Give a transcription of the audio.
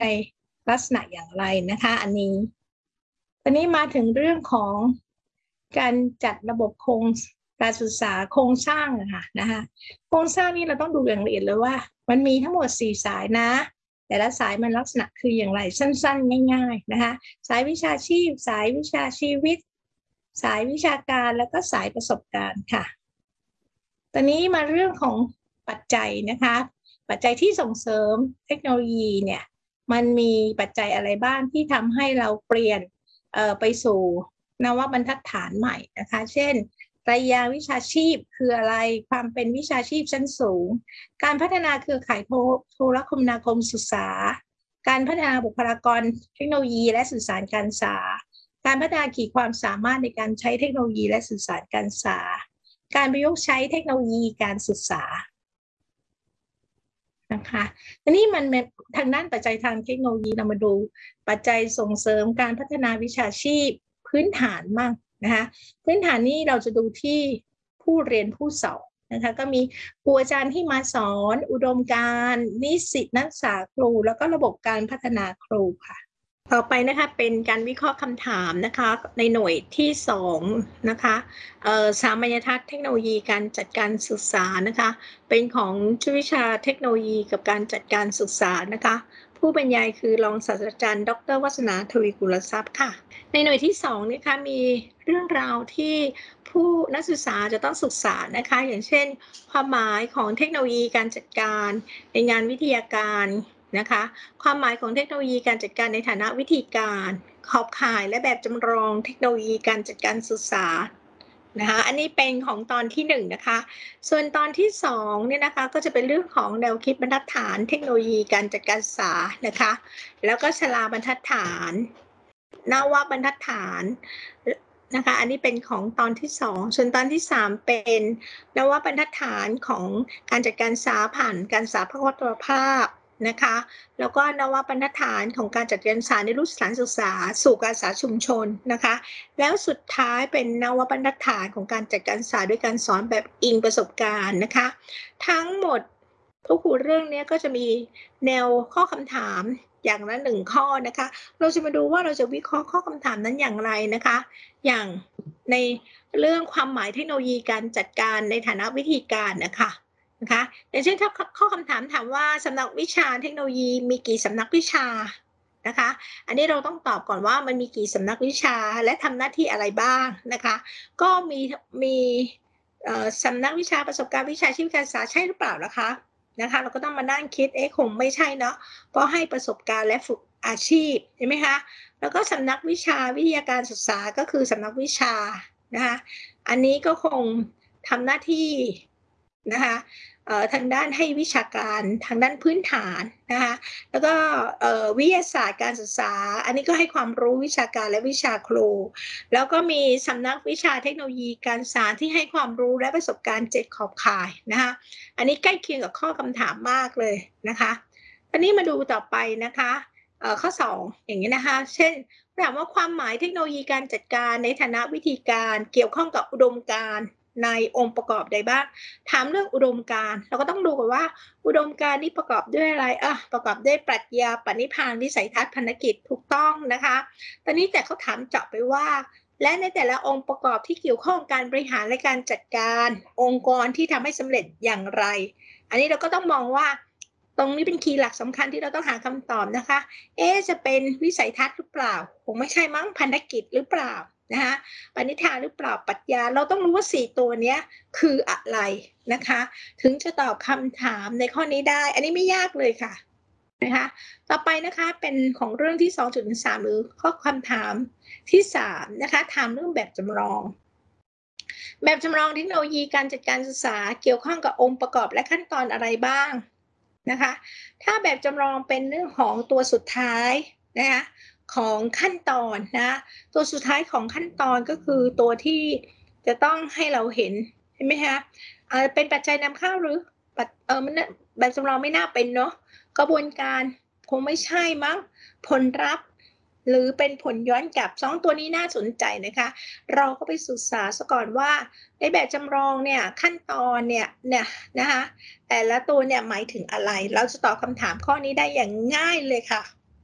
ในลักษณะอย่างไรนะคะอันนี้ตอนนี้มาถึงเรื่องของการจัดระบบการศึกษาโครงสร้างนะคะโครงสร้างนี้เราต้องดูอย่างละเอียดเลยว่ามันมีทั้งหมด4สายนะแต่ละสายมันลักษณะคืออย่างไรสั้นๆง่ายๆนะคะสายวิชาชีพสายวิชาชีวิตสายวิชาการแล้วก็สายประสบการณ์ค่ะตอนนี้มาเรื่องของปัจจัยนะคะปัจจัยที่ส่งเสริมเทคโนโลยีเนี่ยมันมีปัจจัยอะไรบ้างที่ทำให้เราเปลี่ยนไปสู่นวบรรทัดฐานใหม่นะคะเช่นไตรยางวิชาชีพคืออะไรความเป็นวิชาชีพชั้นสูงการพัฒนาเครือข่ายโทรคมนาคมศึกษาการพัฒนาบุคลากรเทคโนโลยีและสื่อสารการศึกษาการพัฒนาขีดความสามารถในการใช้เทคโนโลยีและสื่อสารการศึกษาการประยุกต์ใช้เทคโนโลยีการศึกษานะคะทีนี้มันทางด้านปัจจัยทางเทคโนโลยีเรามาดูปัจจัยส่งเสริมการพัฒนาวิชาชีพพื้นฐานบ้างนะคะพื้นฐานนี้เราจะดูที่ผู้เรียนผู้สอนนะคะก็มีครูอาจารย์ที่มาสอนอุดมการณ์นิสิตนักศึกษาครูแล้วก็ระบบการพัฒนาครูค่ะต่อไปนะคะเป็นการวิเคราะห์คำถามนะคะในหน่วยที่2นะคะสามัญทัศน์เทคโนโลยีการจัดการศึกษานะคะเป็นของวิชาเทคโนโลยีกับการจัดการศึกษานะคะผู้บรรยายคือรองศาสตราจารย์ดร.วัฒนาทวีกุลทรัพย์ค่ะในหน่วยที่2นะคะมีเรื่องราวที่ผู้นักศึกษาจะต้องศึกษานะคะอย่างเช่นความหมายของเทคโนโลยีการจัดการในงานวิทยาการนะคะความหมายของเทคโนโลยีการจัดการในฐานะวิธีการขอบข่ายและแบบจำลองเทคโนโลยีการจัดการศึกษานะคะอันนี้เป็นของตอนที่1นะคะส่วนตอนที่2เนี่ยนะคะก็จะเป็นเรื่องของแนวคิดบรรทัดฐานเทคโนโลยีการจัดการศึกษานะคะแล้วก็ชลาบรรทัดฐานนวบรรทัดฐานนะคะอันนี้เป็นของตอนที่2ส่วนตอนที่3เป็นนวบรรทัดฐานของการจัดการศึกษาผ่านการศึกษาพหุภาพนะคะแล้วก็นวบรรทัดฐานของการจัดการศึกษาในรุ่นสถานศึกษาสู่การศึกษาชุมชนนะคะแล้วสุดท้ายเป็นนวบรรทัดฐานของการจัดการศึกษาด้วยการสอนแบบอิงประสบการณ์นะคะทั้งหมดทุกเรื่องนี้ก็จะมีแนวข้อคำถามอย่างละ1ข้อนะคะเราจะมาดูว่าเราจะวิเคราะห์ข้อคำถามนั้นอย่างไรนะคะอย่างในเรื่องความหมายเทคโนโลยีการจัดการในฐานะวิธีการนะคะอย่างเช่นถ้าข้อคำถามถามว่าสำนักวิชาเทคโนโลยีมีกี่สำนักวิชานะคะอันนี้เราต้องตอบก่อนว่ามันมีกี่สำนักวิชาและทำหน้าที่อะไรบ้างนะคะก็มีสำนักวิชาประสบการณ์วิชาชีพการศึกษาใช่หรือเปล่านะคะเราก็ต้องมานั่งคิดคงไม่ใช่เนาะเพราะให้ประสบการณ์และฝึกอาชีพใช่ไหมคะแล้วก็สำนักวิชาวิทยาการศึกษาก็คือสำนักวิชานะคะอันนี้ก็คงทำหน้าที่นะคะทางด้านให้วิชาการทางด้านพื้นฐานนะคะแล้วก็วิทยาศาสตร์การศึกษาอันนี้ก็ให้ความรู้วิชาการและวิชาครูแล้วก็มีสำนักวิชาเทคโนโลยีการศึกษาที่ให้ความรู้และประสบการณ์7ขอบข่ายนะคะอันนี้ใกล้เคียงกับข้อคำถามมากเลยนะคะอันนี้มาดูต่อไปนะคะข้อ2อย่างนี้นะคะเช่นถามว่าความหมายเทคโนโลยีการจัดการในฐานะวิธีการเกี่ยวข้องกับอุดมการณ์ในองค์ประกอบใดบ้างถามเรื่องอุดมการณ์เราก็ต้องดูก่อนว่าอุดมการณ์นี้ประกอบด้วยอะไรประกอบด้วยปรัชญาปณิพานวิสัยทัศน์พันธกิจถูกต้องนะคะตอนนี้แต่เขาถามเจาะไปว่าและในแต่ละองค์ประกอบที่เกี่ยวข้องการบริหารและการจัดการองค์กรที่ทำให้สำเร็จอย่างไรอันนี้เราก็ต้องมองว่าตรงนี้เป็นคีย์หลักสำคัญที่เราต้องหาคำตอบนะคะจะเป็นวิสัยทัศน์หรือเปล่าคงไม่ใช่มั้งพันธกิจหรือเปล่านะคะปณิธานหรือเปล่าปรัชญาเราต้องรู้ว่า4ตัวนี้คืออะไรนะคะถึงจะตอบคำถามในข้อนี้ได้อันนี้ไม่ยากเลยค่ะนะคะต่อไปนะคะเป็นของเรื่องที่ 2.3 หรือข้อคำถามที่3นะคะถามเรื่องแบบจำลองแบบจำลองเทคโนโลยีการจัดการศึกษาเกี่ยวข้องกับองค์ประกอบและขั้นตอนอะไรบ้างนะคะถ้าแบบจำลองเป็นเรื่องของตัวสุดท้ายนะคะของขั้นตอนนะตัวสุดท้ายของขั้นตอนก็คือตัวที่จะต้องให้เราเห็นใช่ไหมคะเป็นปัจจัยนำเข้าหรือมันแบบจำลองไม่น่าเป็นเนาะกระบวนการคงไม่ใช่มั้งผลลัพธ์หรือเป็นผลย้อนกลับ2ตัวนี้น่าสนใจนะคะเราก็ไปศึกษาซะก่อนว่าในแบบจำลองเนี่ยขั้นตอนเนี่ยนะคะแต่ละตัวเนี่ยหมายถึงอะไรเราจะตอบคำถามข้อนี้ได้อย่างง่ายเลยค่ะ